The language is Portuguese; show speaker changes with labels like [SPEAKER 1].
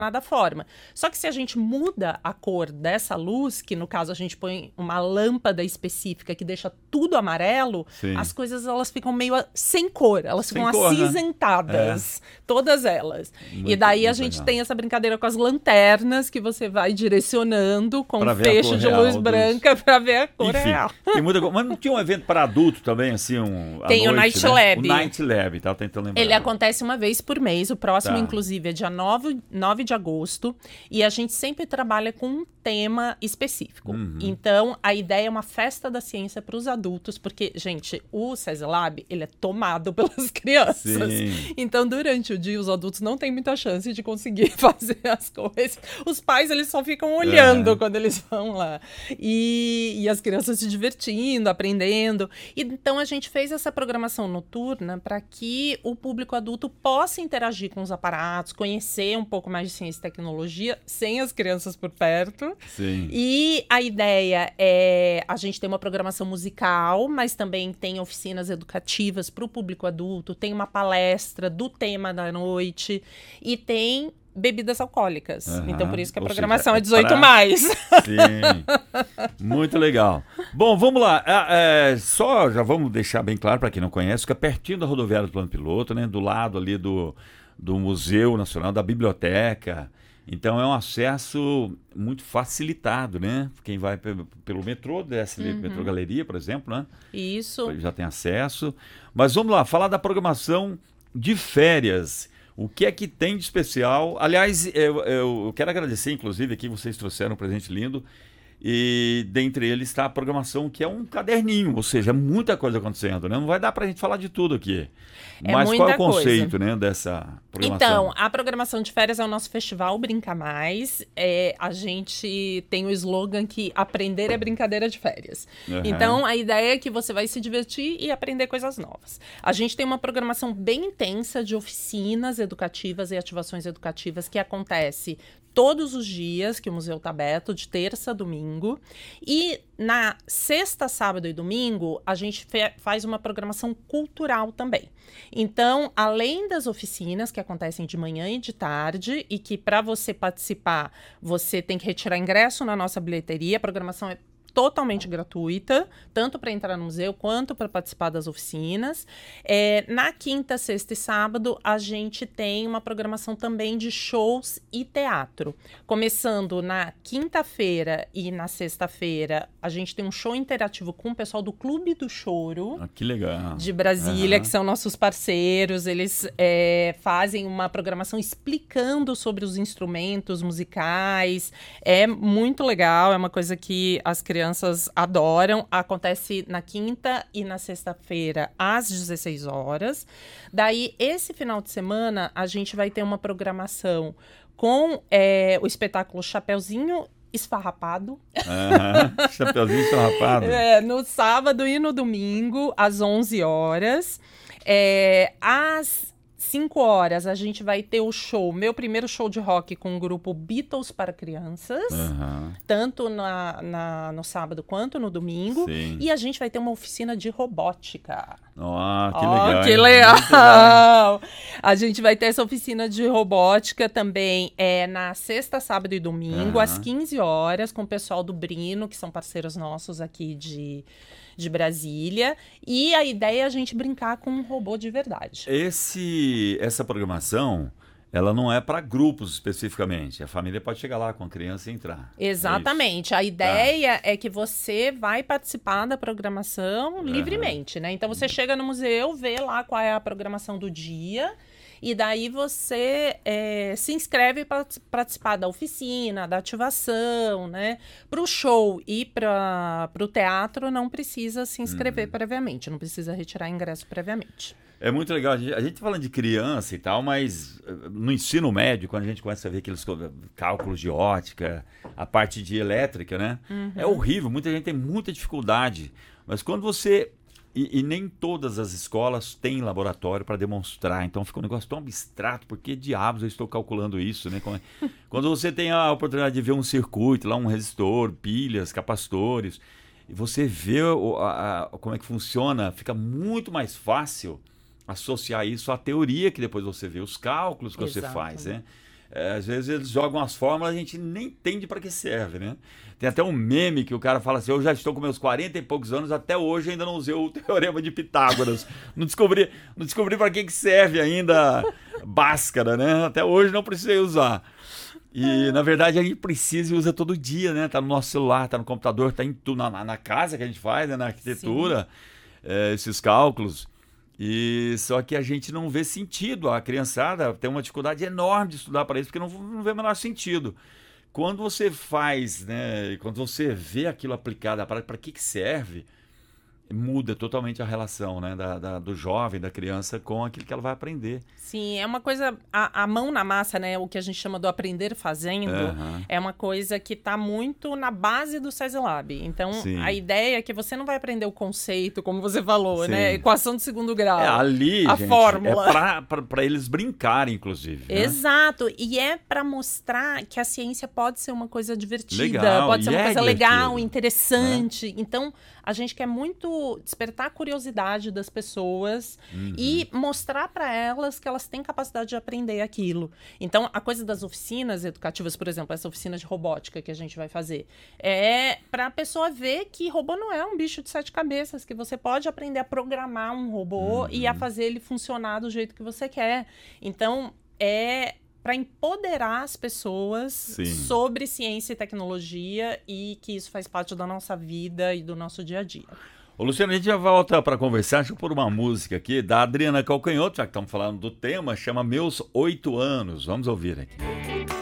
[SPEAKER 1] determinada forma. Só que se a gente muda a cor dessa luz, que no caso a gente põe uma lâmpada específica que deixa tudo amarelo,
[SPEAKER 2] Sim.
[SPEAKER 1] as coisas elas ficam meio sem cor, elas
[SPEAKER 2] Sem
[SPEAKER 1] ficam
[SPEAKER 2] cor, né?
[SPEAKER 1] acinzentadas, todas elas. E daí a gente tem essa brincadeira com as lanternas que você vai direcionando com
[SPEAKER 2] Pra
[SPEAKER 1] um
[SPEAKER 2] ver a
[SPEAKER 1] feixe
[SPEAKER 2] cor
[SPEAKER 1] de
[SPEAKER 2] real
[SPEAKER 1] luz branca para ver a cor
[SPEAKER 2] Enfim,
[SPEAKER 1] real.
[SPEAKER 2] tem muita coisa. Mas não tinha um evento para adulto também, assim, à
[SPEAKER 1] Tem o
[SPEAKER 2] noite,
[SPEAKER 1] Night Lab.
[SPEAKER 2] O Night Lab, tava tentando lembrar.
[SPEAKER 1] Ele acontece uma vez por mês, o próximo,
[SPEAKER 2] Tá.
[SPEAKER 1] inclusive, é dia 9 de agosto, e a gente sempre trabalha com um tema específico. Então, a ideia é uma festa da ciência para os adultos, porque, gente, o SESI Lab, ele é tomado pelas crianças.
[SPEAKER 2] Sim.
[SPEAKER 1] Então, durante o dia, os adultos não têm muita chance de conseguir fazer as coisas. Os pais, eles só ficam olhando quando eles vão lá. E as crianças se divertindo, aprendendo. E, então, a gente fez essa programação noturna para que o público adulto possa interagir com os aparatos, conhecer um pouco mais de ciência e tecnologia, sem as crianças por perto.
[SPEAKER 2] Sim.
[SPEAKER 1] E a ideia é a gente ter uma programação musical, mas também tem oficinas educativas para o público adulto, tem uma palestra do tema da noite e tem bebidas alcoólicas. Então, por isso que a
[SPEAKER 2] Ou
[SPEAKER 1] programação
[SPEAKER 2] seja,
[SPEAKER 1] é 18
[SPEAKER 2] pra-
[SPEAKER 1] mais.
[SPEAKER 2] Sim. Muito legal. Bom, vamos lá. Só já vamos deixar bem claro para quem não conhece, fica pertinho da rodoviária do Plano Piloto, né? Do lado ali do Museu Nacional, da Biblioteca. Então é um acesso muito facilitado, né? Quem vai pelo metrô, desce ali, metrô Galeria, por exemplo, né?
[SPEAKER 1] Isso.
[SPEAKER 2] Já tem acesso. Mas vamos lá, falar da programação de férias. O que é que tem de especial? Aliás, eu quero agradecer, inclusive, aqui vocês trouxeram um presente lindo. E dentre eles está a programação, que é um caderninho, ou seja, é muita coisa acontecendo, né? Não vai dar para a gente falar de tudo aqui.
[SPEAKER 1] É
[SPEAKER 2] Mas qual é
[SPEAKER 1] muita
[SPEAKER 2] o conceito, né, dessa programação?
[SPEAKER 1] Então, a programação de férias é o nosso festival Brinca Mais. A gente tem o slogan que aprender é brincadeira de férias. Então, a ideia é que você vai se divertir e aprender coisas novas. A gente tem uma programação bem intensa de oficinas educativas e ativações educativas que acontece todos os dias que o museu está aberto, de terça a domingo. E na sexta, sábado e domingo, a gente faz uma programação cultural também. Então, além das oficinas que acontecem de manhã e de tarde, e que para você participar, você tem que retirar ingresso na nossa bilheteria, a programação é totalmente gratuita, tanto para entrar no museu quanto para participar das oficinas. Na quinta, sexta e sábado, a gente tem uma programação também de shows e teatro. Começando na quinta-feira e na sexta-feira, a gente tem um show interativo com o pessoal do Clube do Choro.
[SPEAKER 2] Que legal.
[SPEAKER 1] De Brasília, que são nossos parceiros. Eles fazem uma programação explicando sobre os instrumentos musicais. É muito legal, é uma coisa que as crianças adoram. Acontece na quinta e na sexta-feira, às 16 horas. Daí, esse final de semana, a gente vai ter uma programação com o espetáculo Chapeuzinho Esfarrapado.
[SPEAKER 2] Chapeuzinho Esfarrapado.
[SPEAKER 1] No sábado e no domingo, às 11 horas. Às 5 horas, a gente vai ter o show, meu primeiro show de rock com o grupo Beatles para crianças, tanto no sábado quanto no domingo.
[SPEAKER 2] Sim.
[SPEAKER 1] E a gente vai ter uma oficina de robótica.
[SPEAKER 2] Que legal.
[SPEAKER 1] Que legal! A gente vai ter essa oficina de robótica também na sexta, sábado e domingo, às 15 horas, com o pessoal do Brino, que são parceiros nossos aqui de Brasília. E a ideia é a gente brincar com um robô de verdade.
[SPEAKER 2] Essa programação, ela não é para grupos especificamente. A família pode chegar lá com a criança e entrar.
[SPEAKER 1] Exatamente. A ideia é que você vai participar da programação livremente, né? Então, você chega no museu, vê lá qual é a programação do dia, e daí você se inscreve para participar da oficina, da ativação, né? Para o show e para o teatro não precisa se inscrever previamente, não precisa retirar ingresso previamente.
[SPEAKER 2] É muito legal. A gente tá falando de criança e tal, mas no ensino médio, quando a gente começa a ver aqueles cálculos de ótica, a parte de elétrica, né? É horrível. Muita gente tem muita dificuldade. Mas quando você... E nem todas as escolas têm laboratório para demonstrar. Então fica um negócio tão abstrato. Por que diabos eu estou calculando isso, né? Quando você tem a oportunidade de ver um circuito, lá um resistor, pilhas, capacitores, e você vê como é que funciona, fica muito mais fácil associar isso à teoria que depois você vê, os cálculos que você faz, né? às vezes eles jogam as fórmulas, a gente nem entende para que serve, né? Tem até um meme que o cara fala assim, eu já estou com meus 40 e poucos anos, até hoje ainda não usei o Teorema de Pitágoras. Não descobri para que serve ainda Bhaskara, né? Até hoje não precisei usar. E, na verdade, a gente precisa e usa todo dia, né? Tá no nosso celular, tá no computador, tá em tudo, na casa que a gente faz, né? Na arquitetura, esses cálculos. E só que a gente não vê sentido. A criançada tem uma dificuldade enorme de estudar para isso, porque não vê o menor sentido. Quando você faz, né? Quando você vê aquilo aplicado, para que serve, muda totalmente a relação, né, do jovem, da criança com aquilo que ela vai aprender.
[SPEAKER 1] Sim, é uma coisa, a mão na massa, né, o que a gente chama do aprender fazendo, é uma coisa que está muito na base do SESI-Lab. Então, a ideia é que você não vai aprender o conceito, como você falou, né, equação de segundo grau.
[SPEAKER 2] Ali,
[SPEAKER 1] a
[SPEAKER 2] gente,
[SPEAKER 1] fórmula.
[SPEAKER 2] É para eles brincarem, inclusive. Né?
[SPEAKER 1] Exato, e é para mostrar que a ciência pode ser uma coisa divertida,
[SPEAKER 2] legal,
[SPEAKER 1] pode ser uma coisa legal,
[SPEAKER 2] divertido,
[SPEAKER 1] interessante.
[SPEAKER 2] Né?
[SPEAKER 1] Então, a gente quer muito despertar a curiosidade das pessoas e mostrar para elas que elas têm capacidade de aprender aquilo. Então, a coisa das oficinas educativas, por exemplo, essa oficina de robótica que a gente vai fazer, é para a pessoa ver que robô não é um bicho de 7 cabeças, que você pode aprender a programar um robô e a fazer ele funcionar do jeito que você quer. Então, é para empoderar as pessoas sobre ciência e tecnologia e que isso faz parte da nossa vida e do nosso dia a dia.
[SPEAKER 2] Ô, Luciano, a gente já volta para conversar, deixa eu pôr uma música aqui da Adriana Calcanhoto, já que estamos falando do tema, chama Meus 8 Anos. Vamos ouvir aqui.